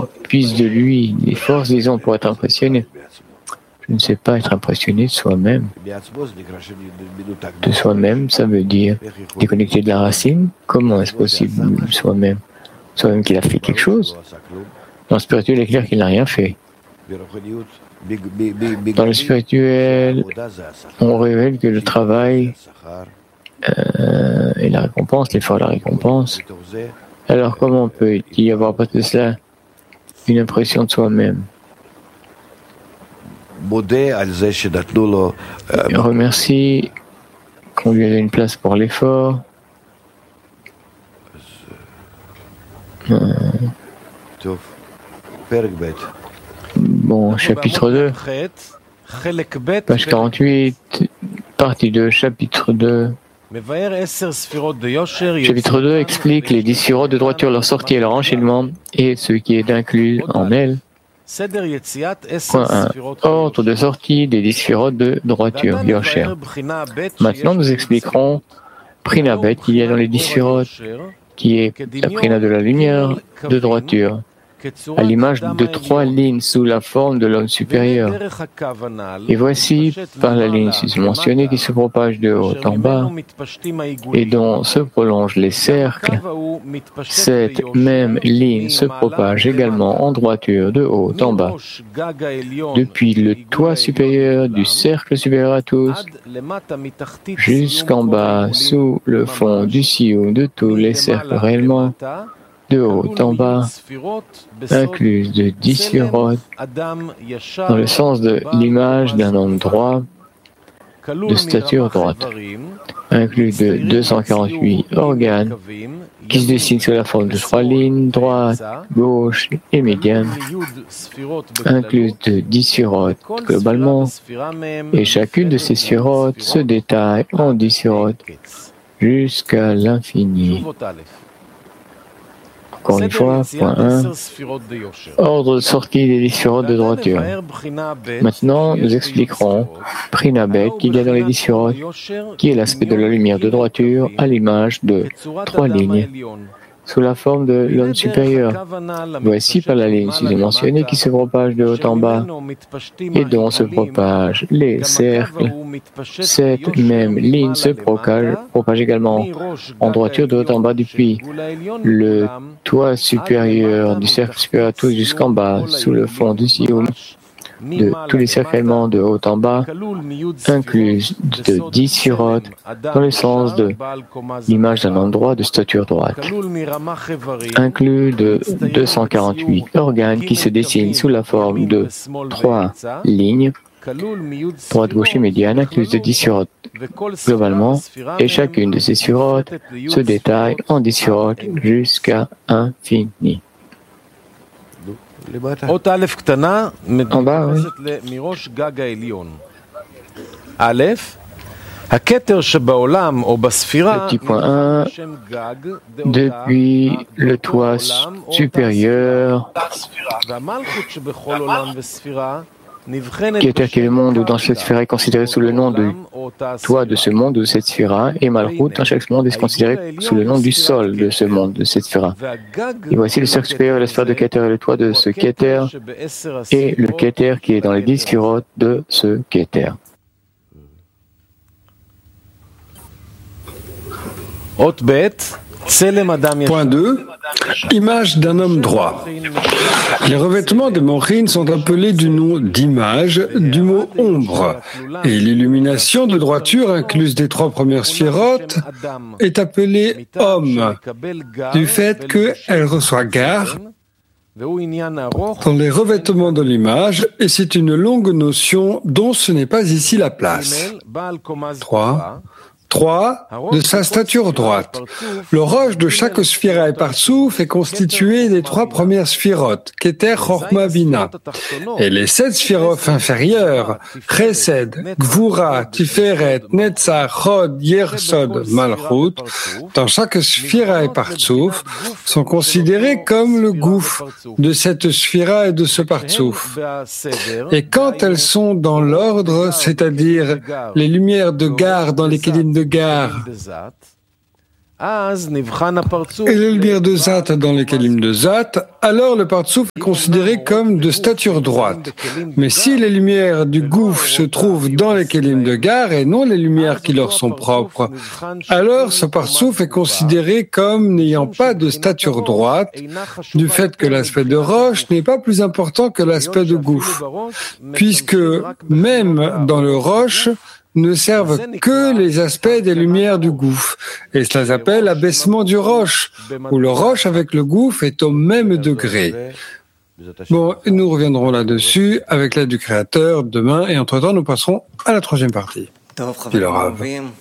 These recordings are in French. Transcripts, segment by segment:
puise de lui des forces, disons, pour être impressionné. Je ne sais pas être impressionné de soi-même. De soi-même, ça veut dire déconnecter de la racine. Comment est-ce possible soi-même? Soi-même qu'il a fait quelque chose. Dans le spirituel, il est clair qu'il n'a rien fait. Dans le spirituel, on révèle que le travail et la récompense, l'effort et la récompense. Alors comment peut-il y avoir à partir de cela une impression de soi-même? Il remercie qu'on lui ait une place pour l'effort. Bon, chapitre 2, page 48, partie 2, chapitre 2. Chapitre 2 explique les 10 sphirotes de droiture, leur sortie et leur enchaînement, et ce qui est inclus en elles. Point 1. Ordre de sortie des 10 sphirotes de droiture, Yosher. Maintenant, nous expliquerons Prinabet qu'il y a dans les 10 sphirotes, qui est la Prina de la lumière de droiture, à l'image de 3 lignes sous la forme de l'homme supérieur. Et voici, par la ligne susmentionnée qui se propage de haut en bas et dont se prolongent les cercles, cette même ligne se propage également en droiture de haut en bas, depuis le toit supérieur du cercle supérieur à tous, jusqu'en bas, sous le fond du sioux de tous les cercles réellement, de haut en bas, incluse de 10 sphirotes, dans le sens de l'image d'un homme droit, de stature droite, inclus de 248 organes, qui se dessinent sous la forme de 3 lignes, droite, gauche et médiane, inclus de 10 sphirotes globalement, et chacune de ces sphirotes se détaille en 10 sphirotes jusqu'à l'infini. Encore une fois, point 1, ordre de sortie des 10 sphirotes de droiture. Maintenant, nous expliquerons Prinabet qu'il y a dans les 10 sphirotes, qui est l'aspect de la lumière de droiture à l'image de 3 lignes, sous la forme de l'homme supérieur. Voici par la ligne susmentionnée qui se propage de haut en bas et dont se propagent les cercles. Cette même ligne se propage également en droiture de haut en bas depuis le toit supérieur du cercle supérieur à tous jusqu'en bas, sous le fond du sioum, de tous les cercles allemands de haut en bas, inclus de 10 sphirotes, dans le sens de l'image d'un endroit de stature droite, inclus de 248 organes qui se dessinent sous la forme de 3 lignes, droite, gauche et médiane, inclus de 10 sphirotes globalement, et chacune de ces sphirotes se détaille en 10 sphirotes jusqu'à infini. En bas, oui. Petit point 1, depuis le toit supérieur, Keter qui est le monde ou dans cette sphère est considéré sous le nom du toit de ce monde ou de cette sphère, et Malchut dans chaque monde est considéré sous le nom du sol de ce monde, de cette sphère. Et voici le cercle supérieur, la sphère de Keter et le toit de ce Keter, et le Keter qui est dans les 10 sphirotes de ce Keter. Point 2. Image d'un homme droit. Les revêtements de Morin sont appelés du nom d'image du mot ombre, et l'illumination de droiture incluse des 3 premières sphirotes est appelée homme, du fait qu'elle reçoit gare dans les revêtements de l'image, et c'est une longue notion dont ce n'est pas ici la place. 3. De sa stature droite. Le roche de chaque sphira et partsouf est constitué des 3 premières sphirotes, Keter, Chorma, Bina. Et les 7 sphirotes inférieures, Chesed, Gvura, Tiferet, Netzach, Chod, Yersod, Malchut, dans chaque sphira et partsouf, sont considérées comme le gouffre de cette sphira et de ce partsouf. Et quand elles sont dans l'ordre, c'est-à-dire les lumières de gare dans les kelim de gare, et les lumières de Zat dans les kelim de Zat, alors le Partsouf est considéré comme de stature droite. Mais si les lumières du Gouf se trouvent dans les kelim de Gar et non les lumières qui leur sont propres, alors ce Partsouf est considéré comme n'ayant pas de stature droite, du fait que l'aspect de Roche n'est pas plus important que l'aspect de Gouf, puisque même dans le Roche, ne servent que les aspects des lumières du gouffre. Et cela s'appelle abaissement du roche, où le roche avec le gouffre est au même degré. Bon, nous reviendrons là-dessus avec l'aide du Créateur demain, et entre-temps, nous passerons à la troisième partie. Dit le Rav.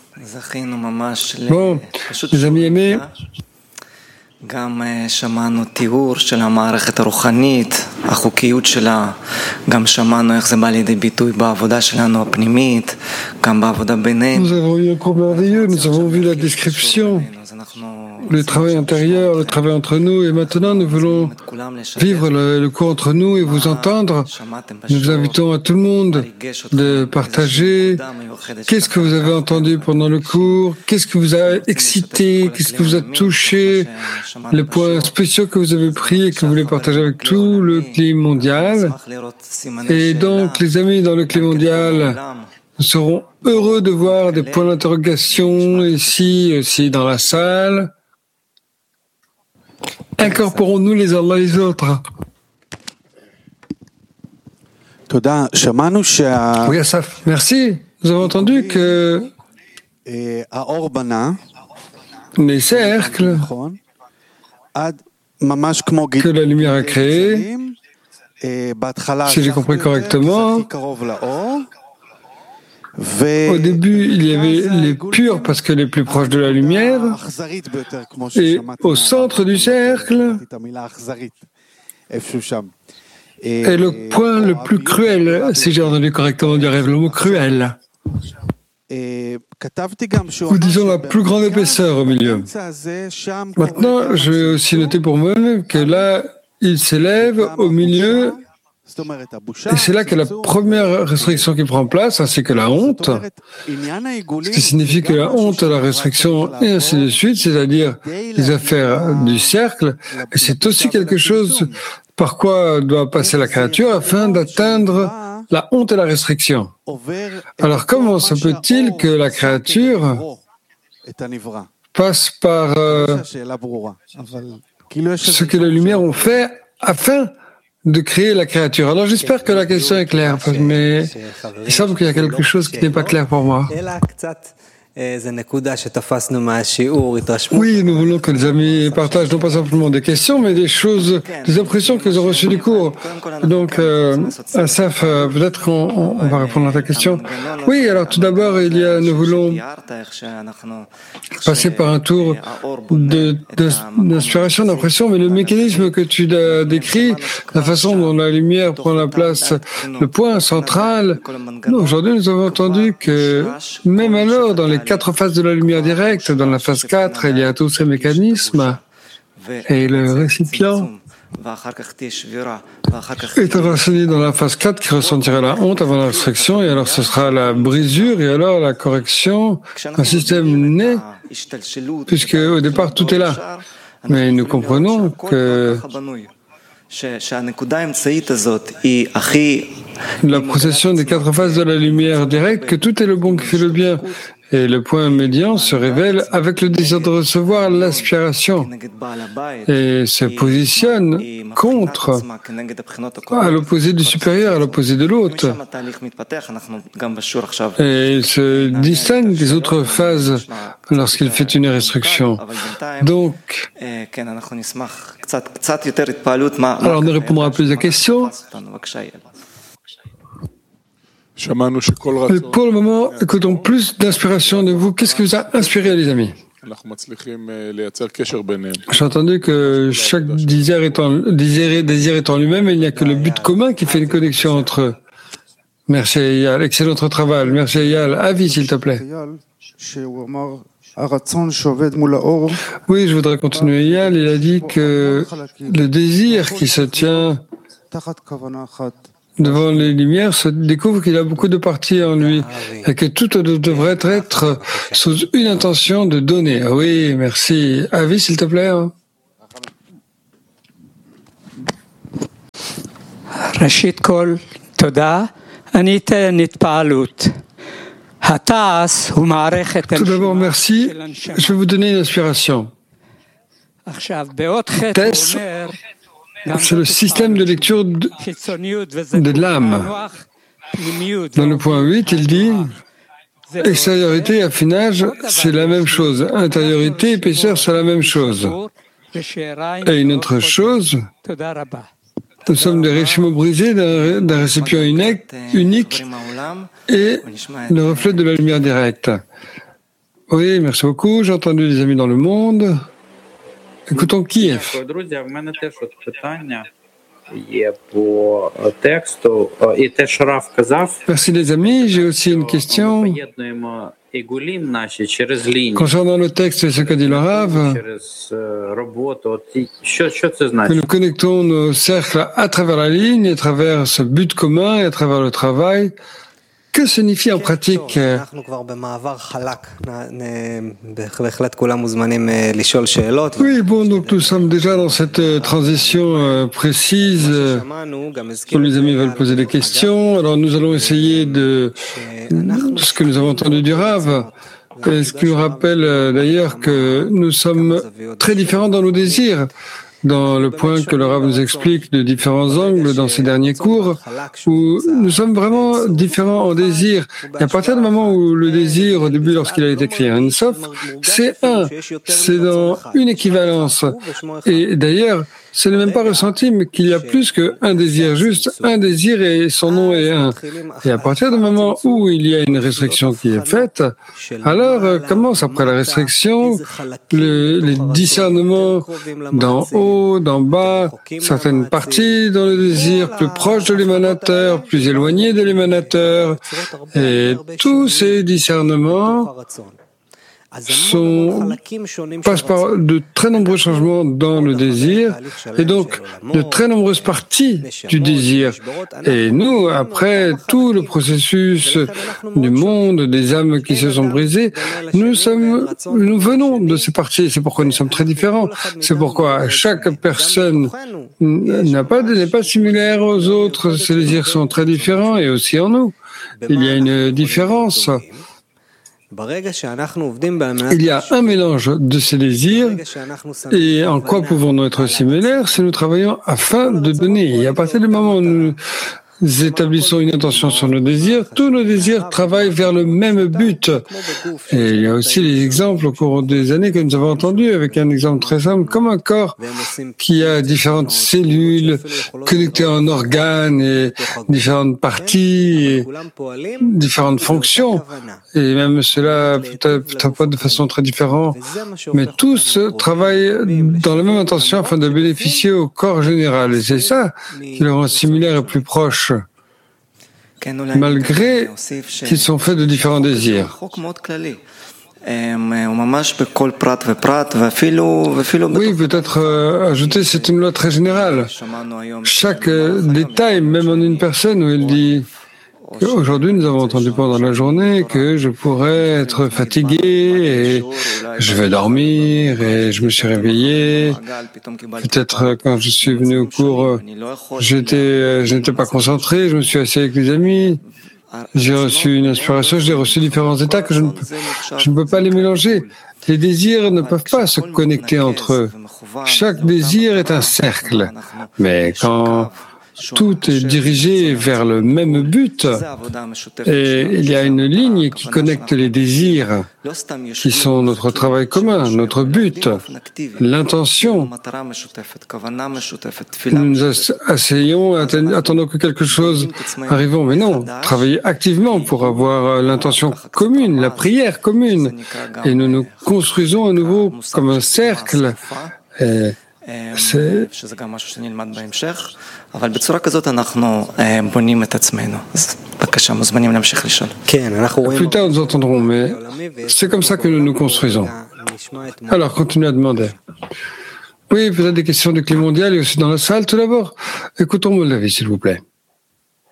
Bon, les amis aimés, גם שמענו תיאור של המערכת הרוחנית, החוקיות שלה, גם שמענו איך זה בא לידי ביטוי בעבודה שלנו הפנימית, גם בעבודה בינינו. Nous avons eu un cours merveilleux, nous avons vu la description, le travail intérieur, le travail entre nous, et maintenant nous voulons vivre le cours entre nous et vous entendre. Nous invitons à tout le monde de partager qu'est-ce que vous avez entendu pendant le cours, qu'est-ce que vous a excité, qu'est-ce que vous a touché, les points spéciaux que vous avez pris et que vous voulez partager avec tout le climat mondial. Et donc, les amis dans le climat mondial, nous serons heureux de voir des points d'interrogation ici, aussi dans la salle. Incorporons-nous les uns les autres. Oui, Asaf, merci. Nous avons entendu que les cercles que la lumière a créés, si j'ai compris correctement, au début, il y avait les purs parce que les plus proches de la lumière, et au centre du cercle est le point le plus cruel, si j'ai entendu correctement du rêve, le mot cruel. Ou disons la plus grande épaisseur au milieu. Maintenant, je vais aussi noter pour moi que là, il s'élève au milieu, et c'est là que la première restriction qui prend place, ainsi que la honte, ce qui signifie que la honte, la restriction, et ainsi de suite, c'est-à-dire les affaires du cercle, et c'est aussi quelque chose par quoi doit passer la créature afin d'atteindre la honte et la restriction. Alors comment se peut-il que la créature passe par ce que les lumières ont fait afin de créer la créature? Alors j'espère que la question est claire, mais il semble qu'il y a quelque chose qui n'est pas clair pour moi. Oui, nous voulons que les amis partagent non pas simplement des questions, mais des choses, des impressions qu'ils ont reçues du cours. Donc, Asaf, peut-être qu'on va répondre à ta question. Oui, alors tout d'abord, nous voulons passer par un tour d'inspiration, d'impression, mais le mécanisme que tu as décrit, la façon dont la lumière prend la place, le point central, aujourd'hui nous avons entendu que même alors, dans les 4 phases de la lumière directe, dans la phase 4, il y a tous ces mécanismes, et le récipient est renseigné dans la phase 4 qui ressentira la honte avant la restriction, et alors ce sera la brisure, et alors la correction, un système né, puisque au départ tout est là. Mais nous comprenons que la procession des 4 phases de la lumière directe, que tout est le bon qui fait le bien, et le point médian se révèle avec le désir de recevoir l'aspiration et se positionne contre, à l'opposé du supérieur, à l'opposé de l'autre. Et il se distingue des autres phases lorsqu'il fait une restriction. Donc, alors on répondra à plusieurs questions. Mais pour le moment, écoutons plus d'inspiration de vous. Qu'est-ce qui vous a inspiré, les amis? J'ai entendu que chaque désir étant lui-même, il n'y a que le but commun qui fait une connexion entre eux. Merci Eyal, excellent travail. Merci Eyal. Avis, s'il te plaît. Oui, je voudrais continuer. Il a dit que le désir qui se tient devant les lumières, se découvre qu'il a beaucoup de parties en lui et que tout devrait être sous une intention de donner. Oui, merci. Avi, s'il te plaît. Rashid Kol, Toda, Anita Nitpalut. Tout d'abord, merci. Je vais vous donner une inspiration. Tess, c'est le système de lecture de l'âme. Dans le point 8, il dit extériorité et affinage, c'est la même chose. Intériorité, épaisseur, c'est la même chose. Et une autre chose, nous sommes des récimaux brisés d'un récipient unique et le reflet de la lumière directe. Oui, merci beaucoup. J'ai entendu des amis dans le monde. Écoutons Kiev. Merci les amis. J'ai aussi une question concernant le texte et ce qu'a dit le Rav, que nous connectons nos cercles à travers la ligne, à travers ce but commun et à travers le travail. Que signifie en pratique? Oui, bon, donc nous sommes déjà dans cette transition précise où les amis veulent poser des questions. Alors nous allons essayer de ce que nous avons entendu du Rav, ce qui nous rappelle d'ailleurs que nous sommes très différents dans nos désirs. Dans le point que le Rav nous explique de différents angles dans ces derniers cours, où nous sommes vraiment différents en désir. Et à partir du moment où le désir, au début, lorsqu'il a été créé un Sof, c'est un, c'est dans une équivalence. Et d'ailleurs, ce n'est même pas ressenti, mais qu'il y a plus qu'un désir, juste un désir et son nom est un. Et à partir du moment où il y a une restriction qui est faite, alors commence après la restriction les discernements d'en haut, d'en bas, certaines parties dans le désir, plus proches de l'émanateur, plus éloignées de l'émanateur, et tous ces discernements passent par de très nombreux changements dans le désir et donc de très nombreuses parties du désir. Et nous, après tout le processus du monde, des âmes qui se sont brisées, nous venons de ces parties. C'est pourquoi nous sommes très différents. C'est pourquoi chaque personne n'est pas similaire aux autres. Ces désirs sont très différents et aussi en nous. Il y a une différence. Il y a un mélange de ces désirs et en quoi pouvons-nous être similaires si nous travaillons afin de donner. Et à partir du moment où nous établissons une intention sur nos désirs, tous nos désirs travaillent vers le même but. Et il y a aussi les exemples au cours des années que nous avons entendus, avec un exemple très simple, comme un corps qui a différentes cellules connectées en organes et différentes parties et différentes fonctions. Et même cela peut-être pas de façon très différente, mais tous travaillent dans la même intention afin de bénéficier au corps général. Et c'est ça qui le rend similaire et plus proche, malgré qu'ils sont faits de différents désirs. Oui, peut-être ajouter, c'est une loi très générale. Chaque détail, même en une personne, où il dit qu'aujourd'hui nous avons entendu pendant la journée que je pourrais être fatigué et je vais dormir et je me suis réveillé. Peut-être quand je suis venu au cours, je n'étais pas concentré, je me suis assis avec les amis. J'ai reçu une inspiration, j'ai reçu différents états que je ne peux pas les mélanger. Les désirs ne peuvent pas se connecter entre eux. Chaque désir est un cercle. Mais quand tout est dirigé vers le même but et il y a une ligne qui connecte les désirs qui sont notre travail commun, notre but, l'intention. Nous nous asseyons, attendons que quelque chose arrive, mais non, travailler activement pour avoir l'intention commune, la prière commune, et nous nous construisons à nouveau comme un cercle. שזה גם משהו שנלמד בהמשך, אבל בצורה כזאת אנחנו בונים את עצמנו. אז בבקשה, מוזמנים להמשיך לשאול. Plus tard, nous entendrons, mais c'est comme ça que nous nous construisons. Alors, continuez à demander. Oui, peut-être des questions du climat mondial et aussi dans la salle. Tout d'abord, écoutons mon avis, s'il vous plaît.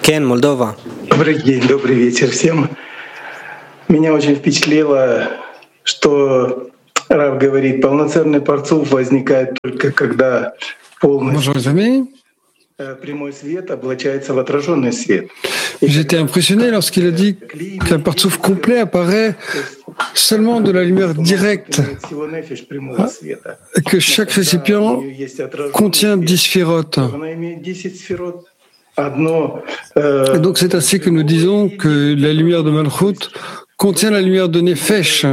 Добрый день, добрый вечер всем. Меня очень впечатлило, что Рав говорит, полноценный парцуф возникает только когда полностью прямой свет облачается в отраженный свет. J'étais impressionné lorsqu'il a dit qu'un partsouf complet apparaît seulement de la lumière directe, et que chaque récipient contient 10 sphirotes. Et donc c'est ainsi que nous disons que la lumière de Malchut contient la lumière de Nefesh.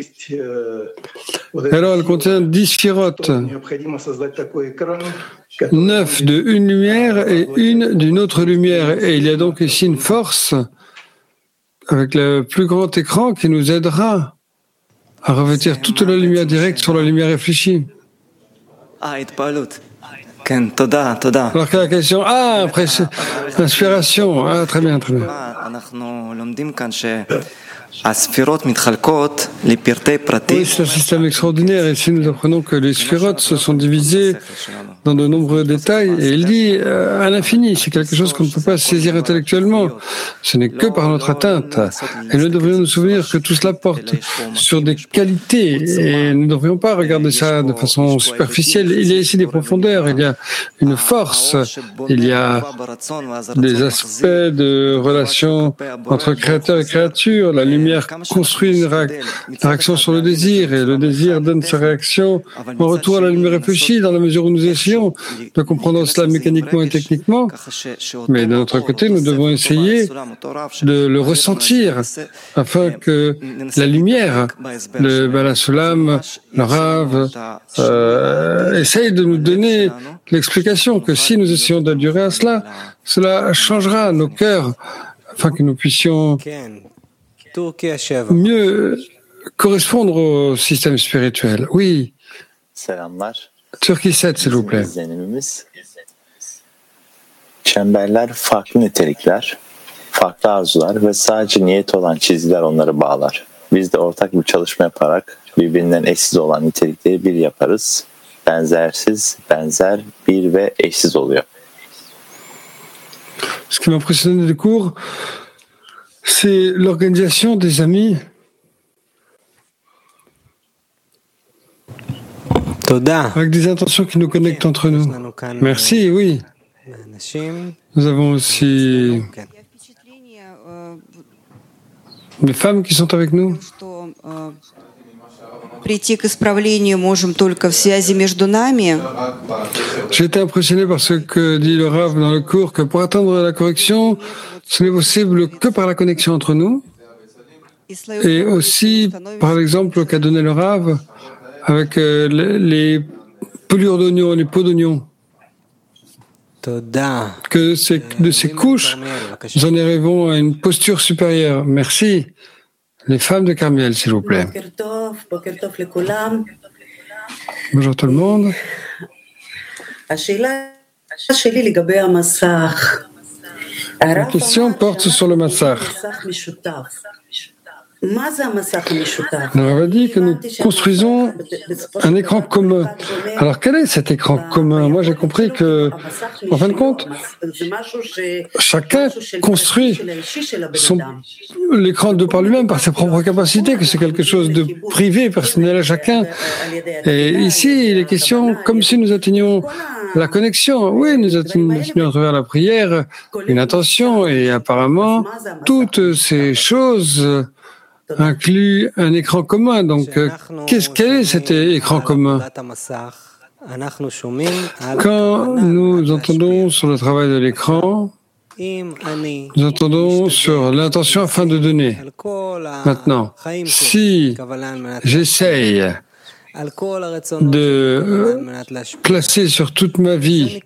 Alors elle contient 10 sphirotes, 9 d'une lumière et une d'une autre lumière. Et il y a donc ici une force avec le plus grand écran qui nous aidera à revêtir toute la lumière directe sur la lumière réfléchie. Alors que la question, inspiration, très bien, très bien. Oui, c'est un système extraordinaire. Ici, nous apprenons que les sphirotes se sont divisés dans de nombreux détails. Et il dit à l'infini, c'est quelque chose qu'on ne peut pas saisir intellectuellement. Ce n'est que par notre atteinte. Et nous devrions nous souvenir que tout cela porte sur des qualités. Et nous ne devrions pas regarder ça de façon superficielle. Il y a ici des profondeurs, il y a une force, il y a des aspects de relation entre créateur et créature. La lumière construit une réaction sur le désir et le désir donne sa réaction en retour à la lumière réfléchie dans la mesure où nous essayons de comprendre cela mécaniquement et techniquement. Mais d'un autre côté, nous devons essayer de le ressentir afin que la lumière, le Bala Sulam, le Rav, essaye de nous donner l'explication que si nous essayons d'adhérer à cela, cela changera nos cœurs afin que nous puissions mieux correspondre au système spirituel. Oui. Turquie 7, s'il vous plaît. Çemberler farklı nitelikler, farklı arzular ve sadece niyet olan çizgiler onları bağlar. Biz de ortak bir çalışma yaparak birbirinden eşsiz olan nitelikleri bir yaparız. Benzersiz, benzer, bir ve eşsiz oluyor. Ce qui m'a impressionné du cours, c'est l'organisation des amis. Avec des intentions qui nous connectent entre nous. Merci, oui. Nous avons aussi des femmes qui sont avec nous. J'ai été impressionné par ce que dit le Rav dans le cours, que pour atteindre la correction, ce n'est possible que par la connexion entre nous. Et aussi par l'exemple qu'a donné le Rav avec les pelures d'oignons, les peaux d'oignons. Que de ces couches, nous en arrivons à une posture supérieure. Merci. Les femmes de Carmiel, s'il vous plaît. Bonjour tout le monde. La question porte sur le massach. On avait dit que nous construisons un écran commun. Alors quel est cet écran commun? Moi j'ai compris que, en fin de compte, chacun construit l'écran de par lui-même, par ses propres capacités, que c'est quelque chose de privé, personnel à chacun. Et ici, il est question comme si nous atteignions la connexion. Oui, nous atteignons à travers la prière une intention, et apparemment, toutes ces choses inclut un écran commun. Donc, quel est cet écran commun? Quand nous entendons sur le travail de l'écran, nous entendons sur l'intention afin de donner. Maintenant, si j'essaye de placer sur toute ma vie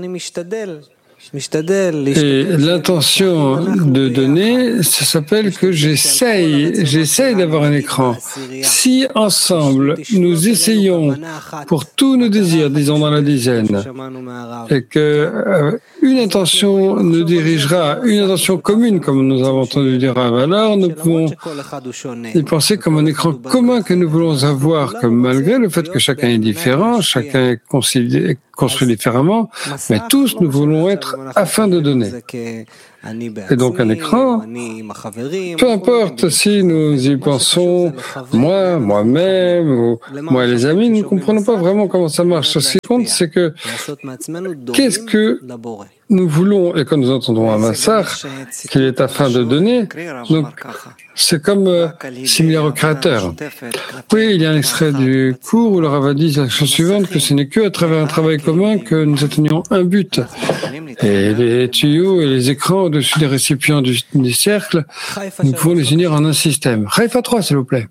et l'intention de donner, ça s'appelle que j'essaye d'avoir un écran. Si ensemble nous essayons pour tous nos désirs, disons dans la dizaine, et que une intention nous dirigera, une intention commune, comme nous avons entendu dire, alors nous pouvons y penser comme un écran commun que nous voulons avoir, comme malgré le fait que chacun est différent, chacun est construit différemment, mais tous nous voulons être afin de donner. Et donc un écran, peu importe si nous y pensons, moi-même, ou moi et les amis, nous ne comprenons pas vraiment comment ça marche. Ce qui compte, c'est que qu'est-ce que nous voulons, et quand nous entendons un massage, qu'il est afin de donner, donc c'est comme similaire au Créateur. Oui, il y a un extrait du cours où le Rav a dit la chose suivante, que ce n'est qu'à travers un travail commun que nous atteignons un but. Et les tuyaux et les écrans au-dessus des récipients du cercle, nous pouvons les unir en un système. Haïfa 3, s'il vous plaît.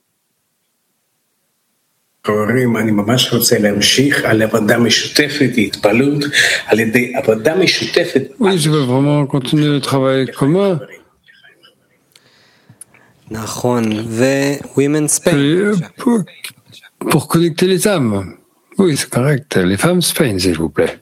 Oui, je veux vraiment continuer le travail commun. Pour connecter les âmes. Oui, c'est correct. Les femmes Spain, s'il vous plaît.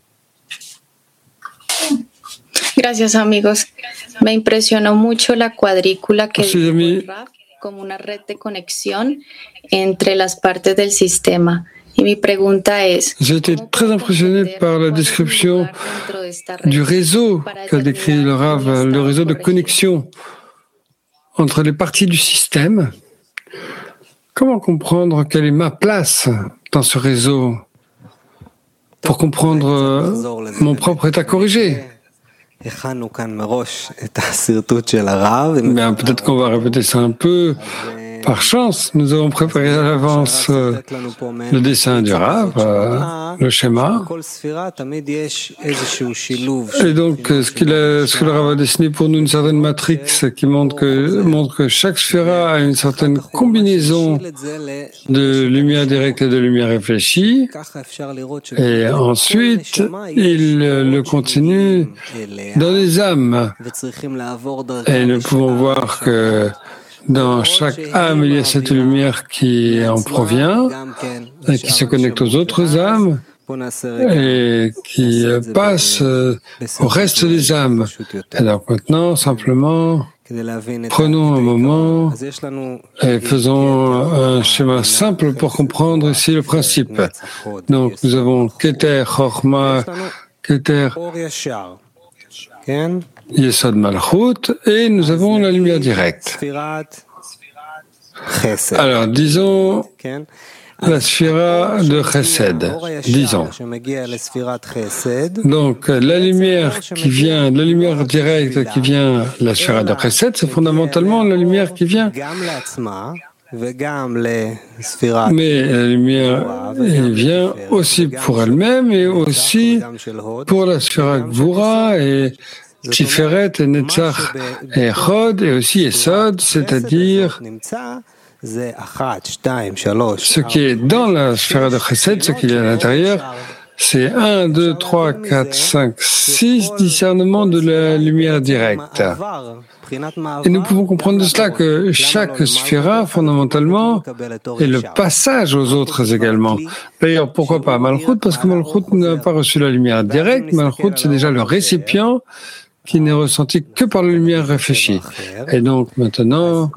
Gracias, amigos. Me impresionó mucho la cuadrícula que dijo Rav como una red de conexión entre las partes del sistema. Y mi pregunta es, j'ai été très impressionné par la description du réseau qu'a décrit le Rav, le réseau de connexion entre les parties du système. Comment comprendre quelle est ma place dans ce réseau pour comprendre mon propre état corrigé? Peut-être qu'on va répéter ça un peu. Par chance, nous avons préparé à l'avance le dessin du Rav, le schéma. Et donc, ce que le Rav a dessiné pour nous, une certaine matrix qui montre que chaque sphéra a une certaine combinaison de lumière directe et de lumière réfléchie. Et ensuite, il le continue dans les âmes. Et nous pouvons voir que dans chaque âme, il y a cette lumière qui en provient et qui se connecte aux autres âmes et qui passe au reste des âmes. Et donc maintenant, simplement, prenons un moment et faisons un schéma simple pour comprendre ici le principe. Donc nous avons Keter, Chochma, Keter, Yesod Malchut, et nous avons la lumière directe. Alors, disons la sphira de Chesed, disons. Donc, la lumière qui vient, la lumière directe qui vient de la sphira de Chesed, c'est fondamentalement la lumière qui vient. Mais la lumière vient aussi pour elle-même et aussi pour la sphira Gvura et Tiferet et Netzach et Chod et aussi Esod, c'est-à-dire ce qui est dans la sphère de Chesed, ce qu'il y a à l'intérieur, c'est 1, 2, 3, 4, 5, 6 discernements de la lumière directe. Et nous pouvons comprendre de cela que chaque sphéra, fondamentalement, est le passage aux autres également. D'ailleurs, pourquoi pas Malchut? Parce que Malchut n'a pas reçu la lumière directe. Malchut, c'est déjà le récipient qui n'est ressenti que par la lumière réfléchie. Et donc maintenant,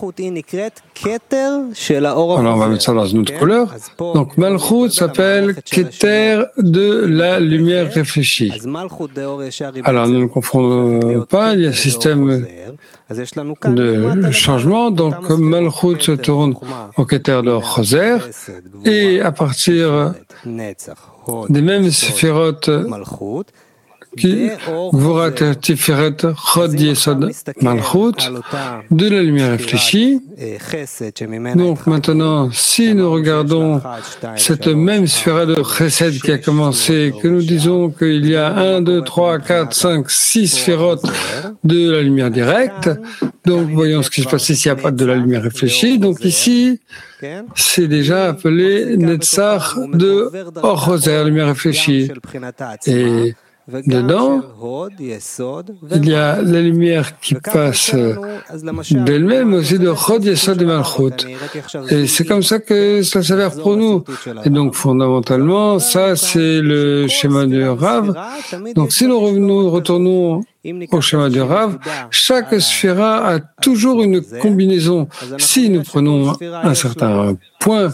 alors on va mettre ça dans une autre couleur. Donc Malchut s'appelle Keter de la lumière réfléchie. Alors ne nous confondons pas, il y a un système de changement. Donc Malchut se tourne au Keter de Choser et à partir des mêmes sphérotes qui Gvurat Tiferet Chod Yesod Malchut, de la lumière réfléchie. Donc maintenant, si nous regardons cette même sphère de Chesed qui a commencé, que nous disons qu'il y a 1, 2, 3, 4, 5, 6 sphérotes de la lumière directe, donc voyons ce qui se passe ici à part de la lumière réfléchie. Donc ici, c'est déjà appelé Netzach de Or-Choser, la lumière réfléchie. Et dedans, il y a la lumière qui passe d'elle-même aussi de Chod Yesod et Malchut. Et c'est comme ça que ça s'avère pour nous. Et donc, fondamentalement, ça, c'est le schéma du Rav. Donc, si nous retournons au schéma du Rav, chaque sphira a toujours une combinaison. Si nous prenons un certain point,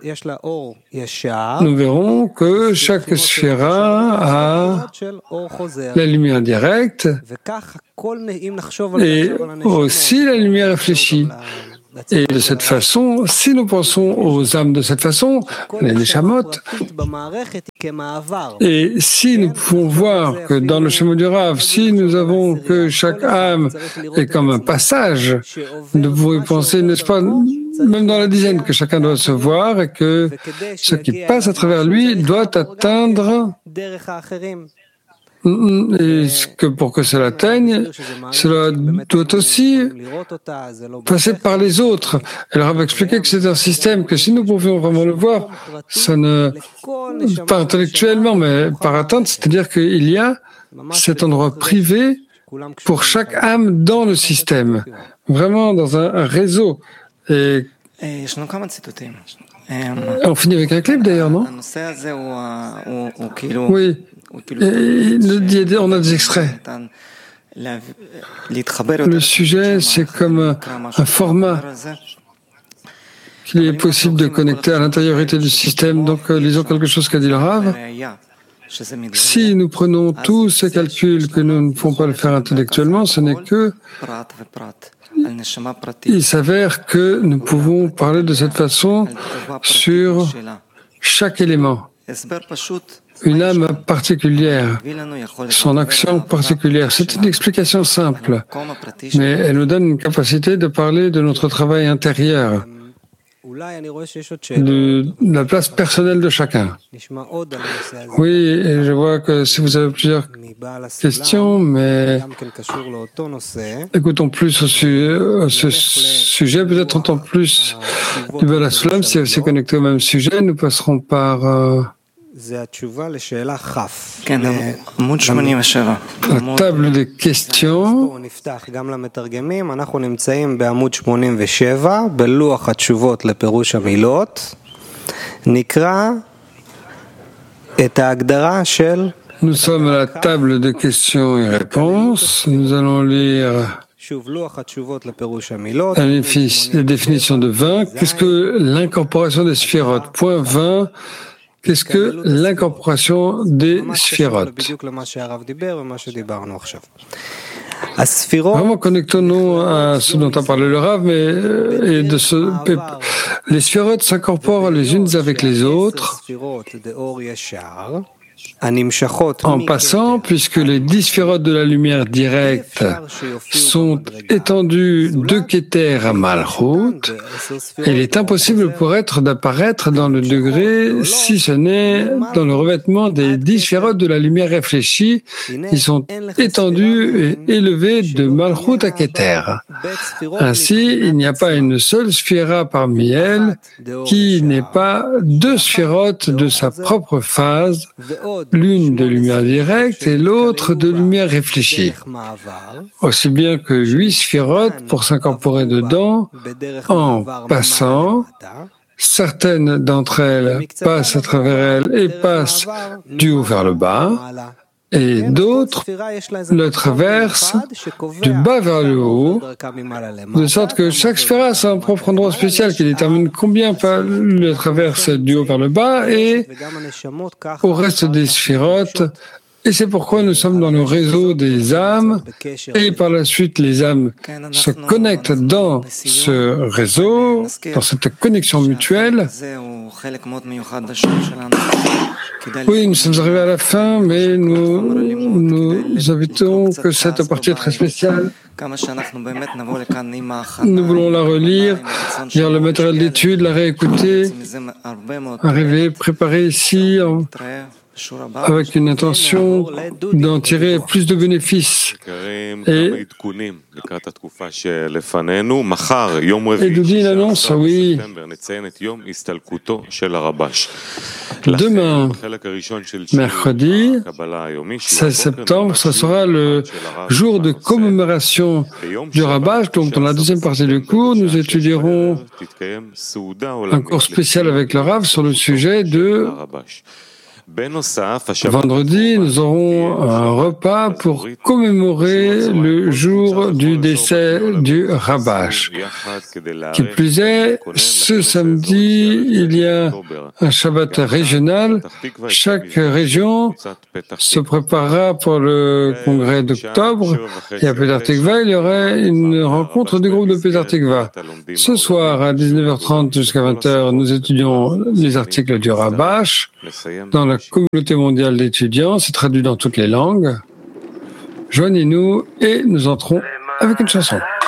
nous verrons que chaque sphira a la lumière directe et aussi la lumière réfléchie. Et de cette façon, si nous pensons aux âmes de cette façon, les neshamot, et si nous pouvons voir que dans le schéma du Rav, si nous avons que chaque âme est comme un passage, nous pourrions penser, n'est-ce pas, même dans la dizaine, que chacun doit se voir et que ce qui passe à travers lui doit atteindre. Et que pour que cela atteigne, cela doit aussi passer par les autres. Elle leur avait expliqué que c'est un système que si nous pouvions vraiment le voir, ça ne, pas intellectuellement, mais par atteinte, c'est-à-dire qu'il y a cet endroit privé pour chaque âme dans le système, vraiment dans un réseau. Et on finit avec un clip d'ailleurs, non? Oui. Et on a des extraits. Le sujet, c'est comme un format qu'il est possible de connecter à l'intériorité du système. Donc, lisons quelque chose qu'a dit le Rav. Si nous prenons tous ces calculs que nous ne pouvons pas le faire intellectuellement, ce n'est que... Il s'avère que nous pouvons parler de cette façon sur chaque élément. Une âme particulière, son action particulière. C'est une explication simple, mais elle nous donne une capacité de parler de notre travail intérieur, de la place personnelle de chacun. Oui, et je vois que si vous avez plusieurs questions, mais écoutons plus ce sujet, peut-être entend plus du Baal HaSulam, si c'est connecté au même sujet, nous passerons par... La table de questions. Nous sommes à la table de questions et réponses. Nous allons lire la définition de 20. Qu'est-ce que l'incorporation des sphérotes? Point 20. Qu'est-ce que l'incorporation des sphérotes? Vraiment, connectons-nous à ce dont a parlé le Rav, les sphérotes s'incorporent les unes avec les autres en passant, puisque les 10 sphérotes de la lumière directe sont étendues de Keter à Malchut, il est impossible pour être d'apparaître dans le degré, si ce n'est dans le revêtement des 10 sphérotes de la lumière réfléchie, qui sont étendues et élevées de Malchut à Keter. Ainsi, il n'y a pas une seule sphéra parmi elles qui n'ait pas 2 sphérotes de sa propre phase, l'une de lumière directe et l'autre de lumière réfléchie. Aussi bien que 8 sphérotes pour s'incorporer dedans en passant. Certaines d'entre elles passent à travers elles et passent du haut vers le bas, et d'autres le traversent du bas vers le haut, de sorte que chaque sphéra a son propre endroit spécial qui détermine combien le traverse du haut vers le bas et au reste des sphérotes. Et c'est pourquoi nous sommes dans le réseau des âmes, et par la suite les âmes se connectent dans ce réseau, dans cette connexion mutuelle. Oui, nous sommes arrivés à la fin, mais nous invitons que cette partie est très spéciale. Nous voulons la relire, lire le matériel d'étude, la réécouter, arriver préparé ici avec une intention d'en tirer plus de bénéfices. Et Doudine annonce, oui, demain, mercredi, 16 septembre, ce sera le jour de commémoration du Rabash. Donc, dans la deuxième partie du cours, nous étudierons un cours spécial avec le Rav sur le sujet de Vendredi, nous aurons un repas pour commémorer le jour du décès du Rabash. Qui plus est, ce samedi, il y a un Shabbat régional. Chaque région se préparera pour le congrès d'octobre. Et à Petah Tikva, il y aurait une rencontre du groupe de Petah Tikva. Ce soir, à 19h30 jusqu'à 20h, nous étudions les articles du Rabash dans la communauté mondiale d'étudiants. C'est traduit dans toutes les langues. Joignez-nous et nous entrons avec une chanson.